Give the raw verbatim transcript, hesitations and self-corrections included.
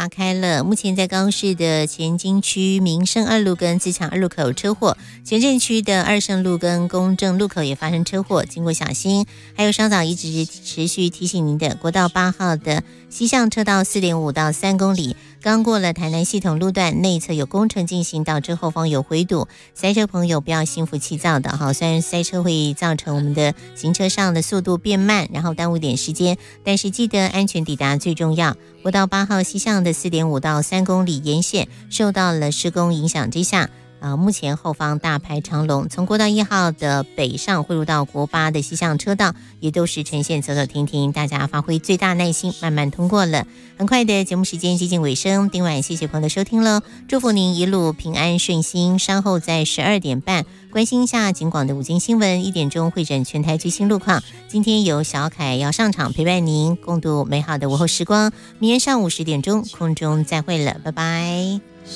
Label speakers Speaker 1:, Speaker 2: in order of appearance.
Speaker 1: 大开了。目前在高雄市的前金区民生二路跟自强二路口车祸，前镇区的二圣路跟公正路口也发生车祸，经过小心。还有稍早一直持续提醒您的国道八号的西向车道 四点五 到三公里，刚过了台南系统路段，内侧有工程进行，导致后方有回堵，塞车朋友不要心浮气躁的哈。虽然塞车会造成我们的行车上的速度变慢，然后耽误一点时间，但是记得安全抵达最重要。国道八号西向的 四点五 到三公里沿线受到了施工影响之下，呃，目前后方大排长龙，从国道一号的北上汇入到国八的西向车道，也都是呈现走走停停，大家发挥最大耐心，慢慢通过了。很快的节目时间接近尾声，今晚谢谢朋友的收听了，祝福您一路平安顺心。稍后在十二点半关心一下警广的午间新闻，一点钟会诊全台最新路况。今天由小凯要上场陪伴您，共度美好的午后时光。明天上午十点钟空中再会了，拜拜。